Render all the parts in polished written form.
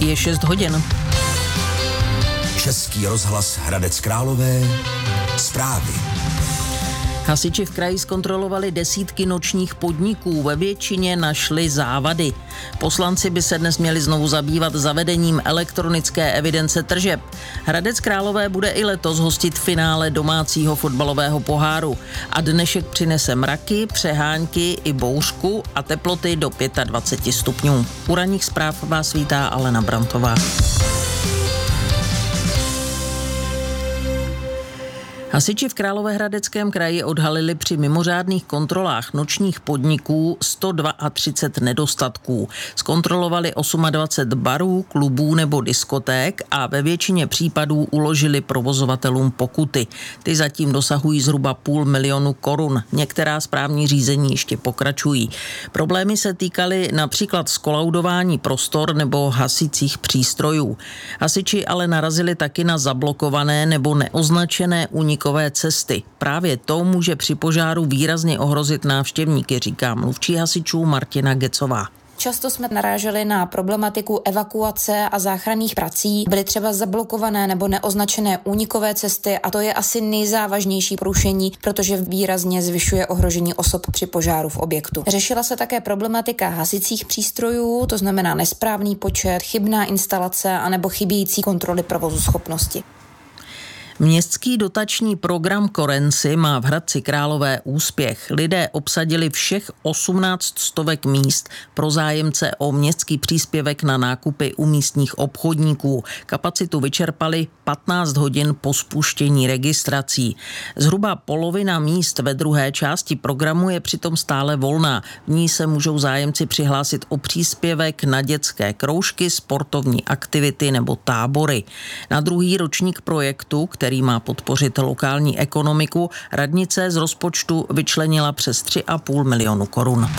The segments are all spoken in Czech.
Je 6 hodin. Český rozhlas Hradec Králové. Zprávy. Hasiči v kraji zkontrolovali desítky nočních podniků, ve většině našli závady. Poslanci by se dnes měli znovu zabývat zavedením elektronické evidence tržeb. Hradec Králové bude i letos hostit finále domácího fotbalového poháru. A dnešek přinese mraky, přehánky i bouřku a teploty do 25 stupňů. U ranních zpráv vás vítá Alena Brantová. Hasiči v Královéhradeckém kraji odhalili při mimořádných kontrolách nočních podniků 132 nedostatků. Zkontrolovali 28 barů, klubů nebo diskoték a ve většině případů uložili provozovatelům pokuty. Ty zatím dosahují zhruba 500 000 korun. Některá správní řízení ještě pokračují. Problémy se týkaly například skolaudování prostor nebo hasicích přístrojů. Hasiči ale narazili taky na zablokované nebo neoznačené únikové cesty. Právě to může při požáru výrazně ohrozit návštěvníky, říká mluvčí hasičů Martina Gecová. Často jsme naráželi na problematiku evakuace a záchranných prací. Byly třeba zablokované nebo neoznačené únikové cesty a to je asi nejzávažnější porušení, protože výrazně zvyšuje ohrožení osob při požáru v objektu. Řešila se také problematika hasicích přístrojů, to znamená nesprávný počet, chybná instalace anebo chybějící kontroly provozuschopnosti. Městský dotační program Korenci má v Hradci Králové úspěch. Lidé obsadili všech 18 stovek míst pro zájemce o městský příspěvek na nákupy u místních obchodníků. Kapacitu vyčerpali 15 hodin po spuštění registrací. Zhruba polovina míst ve druhé části programu je přitom stále volná. V ní se můžou zájemci přihlásit o příspěvek na dětské kroužky, sportovní aktivity nebo tábory. Na druhý ročník projektu, který má podpořit lokální ekonomiku, radnice z rozpočtu vyčlenila přes 3,5 milionu korun.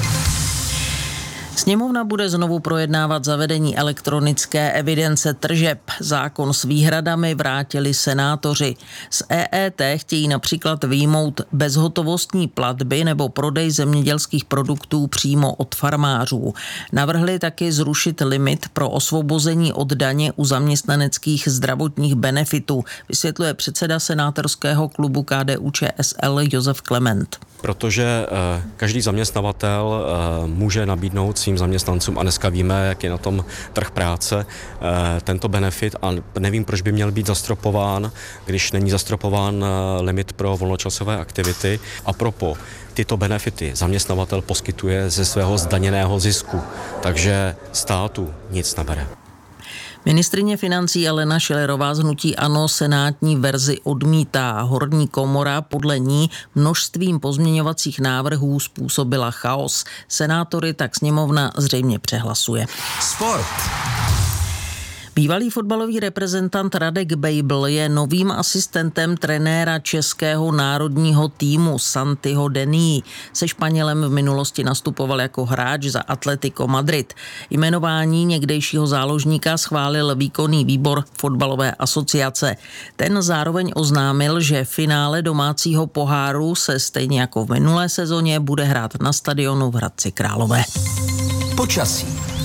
Sněmovna bude znovu projednávat zavedení elektronické evidence tržeb. Zákon s výhradami vrátili senátoři. Z EET chtějí například vyjmout bezhotovostní platby nebo prodej zemědělských produktů přímo od farmářů. Navrhli taky zrušit limit pro osvobození od daně u zaměstnaneckých zdravotních benefitů, vysvětluje předseda senátorského klubu KDU-ČSL Josef Klement. Protože každý zaměstnavatel může nabídnout svým zaměstnancům, a dneska víme, jak je na tom trh práce, tento benefit a nevím, proč by měl být zastropován, když není zastropován limit pro volnočasové aktivity. A propo, tyto benefity zaměstnavatel poskytuje ze svého zdaněného zisku, takže státu nic nebere. Ministryně financí Alena Schillerová z hnutí ANO senátní verzi odmítá. Horní komora podle ní množstvím pozměňovacích návrhů způsobila chaos. Senátory tak sněmovna zřejmě přehlasuje. Sport. Bývalý fotbalový reprezentant Radek Bejbl je novým asistentem trenéra českého národního týmu Santiho Denii. Se Španělem v minulosti nastupoval jako hráč za Atletico Madrid. Jmenování někdejšího záložníka schválil výkonný výbor fotbalové asociace. Ten zároveň oznámil, že finále domácího poháru se stejně jako v minulé sezóně bude hrát na stadionu v Hradci Králové. Počasí.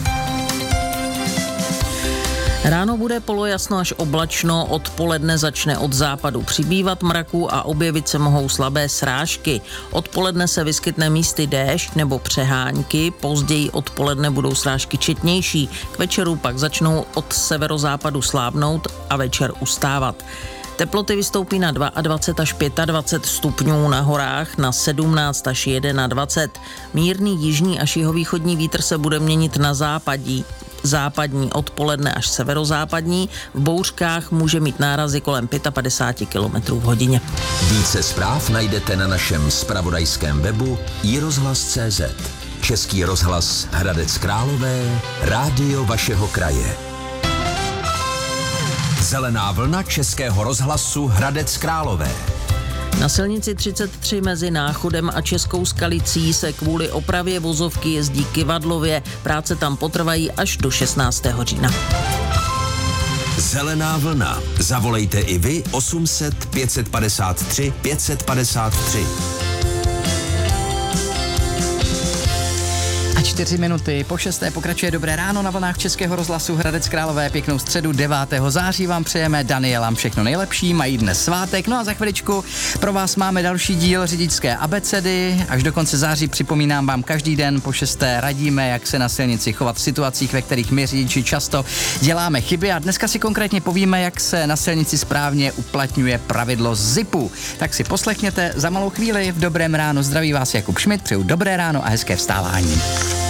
Ráno bude polojasno až oblačno, odpoledne začne od západu přibývat mraků a objevit se mohou slabé srážky. Odpoledne se vyskytne místy déšť nebo přehánky, později odpoledne budou srážky četnější, k večeru pak začnou od severozápadu slábnout a večer ustávat. Teploty vystoupí na 22 až 25 stupňů, na horách na 17 až 21. Mírný jižní až jihovýchodní vítr se bude měnit na západní odpoledne až severozápadní. V bouřkách může mít nárazy kolem 55 km v hodině. Více zpráv najdete na našem zpravodajském webu iRozhlas.cz. Český rozhlas Hradec Králové, rádio vašeho kraje. Zelená vlna Českého rozhlasu Hradec Králové. Na silnici 33 mezi Náchodem a Českou Skalicí se kvůli opravě vozovky jezdí kyvadlově. Práce tam potrvají až do 16. října. Zelená vlna. Zavolejte i vy 800 553 553. 4 minuty po 6. pokračuje Dobré ráno na vlnách Českého rozhlasu Hradec Králové. Pěknou středu 9. září vám přejeme. Danielám všechno nejlepší, mají dnes svátek. No a za chviličku pro vás máme další díl řidičské abecedy. Až do konce září připomínám vám každý den po 6. radíme, jak se na silnici chovat v situacích, ve kterých my řidiči často děláme chyby. A dneska si konkrétně povíme, jak se na silnici správně uplatňuje pravidlo zipu. Tak si poslechněte za malou chvíli v Dobrém ráno. Zdraví vás Jakub Šmit, přeju dobré ráno a hezké vstávání.